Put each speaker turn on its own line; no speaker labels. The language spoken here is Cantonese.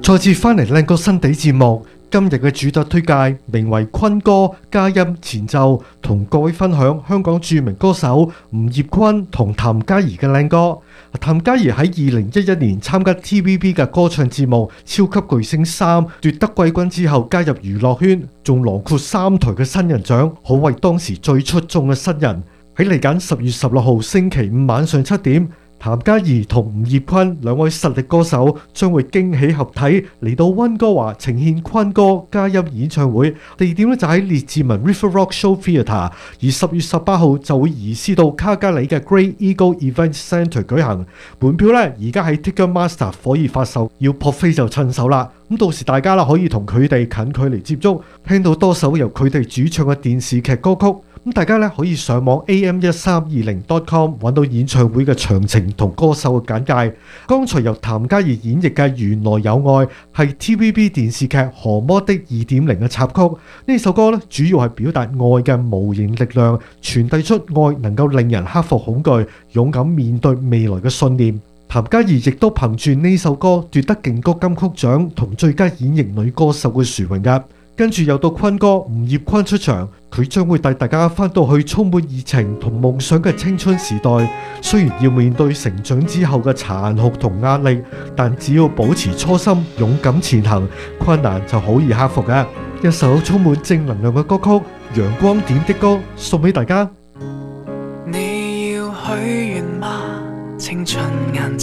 再次翻嚟靚歌新地節目，今日嘅主打推介名為坤歌加音前奏，同各位分享香港著名歌手吳業坤同譚嘉儀嘅靚歌。譚嘉儀喺2011年參加 TVB 嘅歌唱節目《超級巨聲3》奪得季軍之後加入娛樂圈，仲囊括3台嘅新人獎，可謂當時最出眾嘅新人。喺嚟緊10月16號星期五晚上7點，譚嘉儀同吳業坤兩位實力歌手將會驚喜合體嚟到溫哥華呈獻坤歌加音演唱會，地點咧就喺列治文 River Rock Show Theatre，而10月18號就會移師到卡加里嘅 Great Eagle Event Centre 舉行。門票咧而家喺 Ticketmaster 可以發售，要撲飛就趁手啦。咁到時大家啦可以同佢哋近距離接觸，聽到多首由佢哋主唱嘅電視劇歌曲。咁大家咧可以上網 am1320.com 揾到演唱會嘅詳情同歌手嘅簡介。剛才由譚嘉儀演繹嘅《原來有愛》係 TVB 電視劇《何魔的2.0》嘅插曲。呢首歌咧主要係表達愛嘅無形力量，傳遞出愛能夠令人克服恐懼，勇敢面對未來嘅信念。譚嘉儀亦都憑住呢首歌奪得勁歌金曲獎同最佳演繹女歌手嘅殊榮㗎。跟住又到坤歌吳業坤出場，佢將會帶大家翻到去充滿熱情同夢想嘅青春時代。雖然要面對成長之後嘅殘酷同壓力，但只要保持初心，勇敢前行，困難就好易克服嘅。一首充滿正能量嘅歌曲《陽光點的歌》送俾大家。
你要許願嗎？青春眼